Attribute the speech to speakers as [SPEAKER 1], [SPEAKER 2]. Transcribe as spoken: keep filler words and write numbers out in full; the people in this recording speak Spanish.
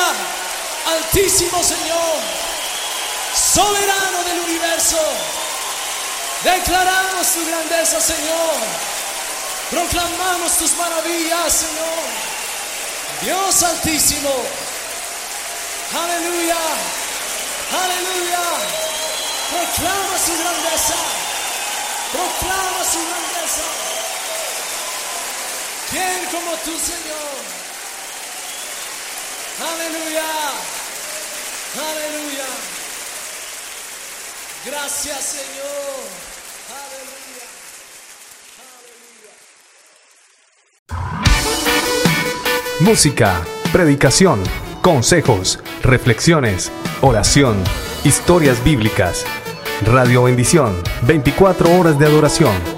[SPEAKER 1] Altísimo Señor, soberano del universo, declaramos tu grandeza, Señor. Proclamamos tus maravillas, Señor. Dios Altísimo. Aleluya. Aleluya. Proclama su grandeza. Proclama su grandeza. ¿Quién como tú, Señor? Aleluya. Aleluya. Gracias, Señor. Aleluya. Aleluya.
[SPEAKER 2] Música, predicación, consejos, reflexiones, oración, historias bíblicas. Radio Bendición, veinticuatro horas de adoración.